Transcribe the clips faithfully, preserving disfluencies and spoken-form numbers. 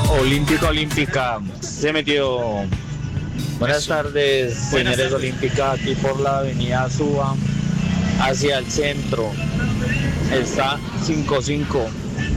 Olímpica, Olímpica, se metió. Buenas Eso. tardes, Buenas señores tardes. Olímpica, aquí por la avenida Suba, hacia el centro. Está cinco cinco.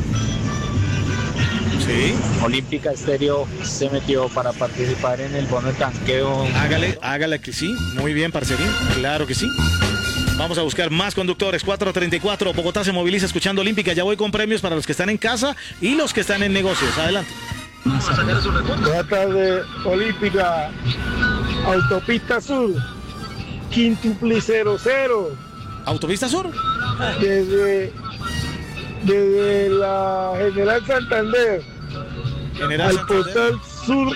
Sí. Olímpica Estéreo se metió para participar en el bono de tanqueo. Hágale, hágale que sí. Muy bien, parcerín. Claro que sí. Vamos a buscar más conductores. cuatro treinta y cuatro. Bogotá se moviliza escuchando Olímpica. Ya voy con premios para los que están en casa y los que están en negocios. Adelante. Buenas tardes, Olímpica. Autopista Sur, quíntuple cero cero. ¿Autopista Sur? Desde, desde la General Santander General al Santander. Portal Sur,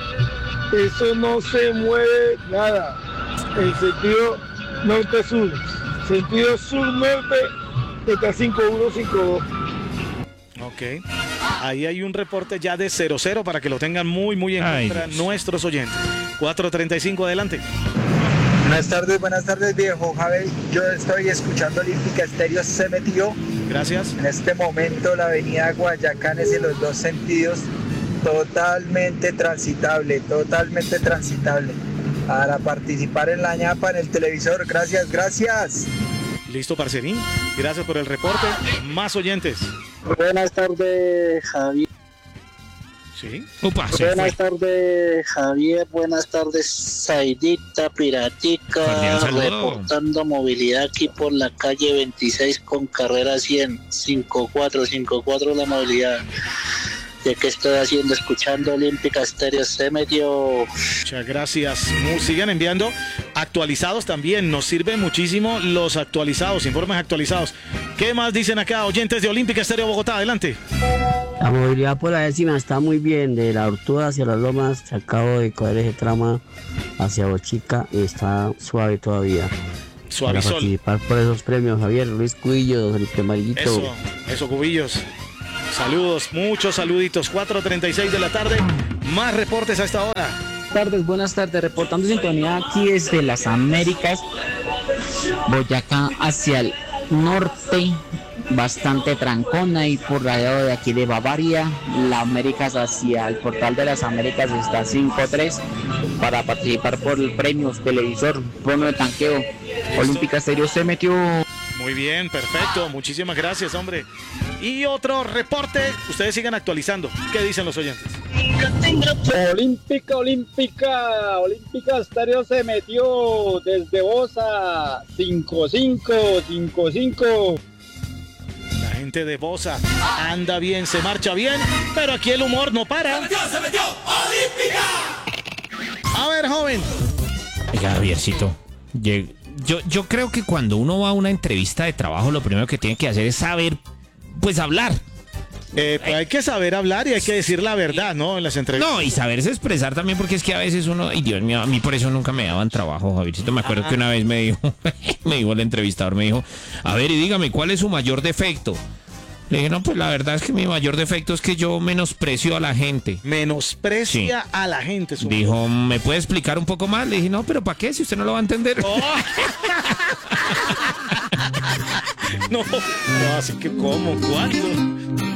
eso no se mueve nada. En sentido norte-sur, sentido sur-norte está cinco uno cinco dos. Ok. Ahí hay un reporte ya de cero cero para que lo tengan muy, muy en Ay, cuenta Dios. nuestros oyentes. cuatro treinta y cinco, adelante. Buenas tardes, buenas tardes, viejo Javi. Yo estoy escuchando Olímpica Estéreo, se metió. Gracias. En este momento la avenida Guayacán es en los dos sentidos totalmente transitable, totalmente transitable. Para participar en la ñapa en el televisor, gracias, gracias. Listo, parcerín. Gracias por el reporte. Más oyentes. Buenas tardes, Javier. Sí. Upa, se Buenas fue. tardes, Javier. Buenas tardes, Saidita Piratica. Cordial saludo. Reportando movilidad aquí por la calle veintiséis con carrera cien. cinco cuatro cinco cuatro la movilidad. ¿De qué estoy haciendo? Escuchando Olímpica Estéreo. Se metió. Muchas gracias. Mu- Sigan enviando actualizados también. Nos sirven muchísimo los actualizados, informes actualizados. ¿Qué más dicen acá, oyentes de Olímpica Estéreo Bogotá? Adelante. La movilidad por la décima está muy bien, de la Ortuda hacia las Lomas, se acabo de coger ese trama hacia Bochica y está suave todavía. Para Suavizol. participar por esos premios, Javier, Luis Cubillo, Felipe Amarillito. Eso, eso, cubillos. Saludos, muchos saluditos. cuatro treinta y seis de la tarde. Más reportes a esta hora. Buenas tardes, buenas tardes, reportando sintonía aquí desde las Américas, Boyacá hacia el norte, bastante trancona y por lado de aquí de Bavaria, las Américas hacia el portal de las Américas está cinco tres para participar por el premio televisor, bono de tanqueo. Olímpica Estéreo se metió. Muy bien, perfecto. Muchísimas gracias, hombre. Y otro reporte. Ustedes sigan actualizando. ¿Qué dicen los oyentes? Olímpica, Olímpica, Olímpica Estéreo se metió desde Bosa. cinco cinco cinco cinco. La gente de Bosa anda bien, se marcha bien, pero aquí el humor no para. A ver, joven. Oiga, Javiercito, lleg- yo, yo creo que cuando uno va a una entrevista de trabajo, lo primero que tiene que hacer es saber, pues hablar. Eh, pues hay que saber hablar y hay que decir la verdad, ¿no? En las entrevistas. No, y saberse expresar también, porque es que a veces uno, ay Dios mío, a mí por eso nunca me daban trabajo, Javiercito. Me acuerdo que una vez me dijo, me dijo el entrevistador, me dijo, a ver, y dígame, ¿cuál es su mayor defecto? Le dije, no, pues la verdad es que mi mayor defecto es que yo menosprecio a la gente. Menosprecia Sí. a la gente. Su Dijo, ¿me puede explicar un poco más? Le dije, no, pero ¿para qué? Si usted no lo va a entender. Oh. No, no, así que ¿cómo? ¿Cuándo?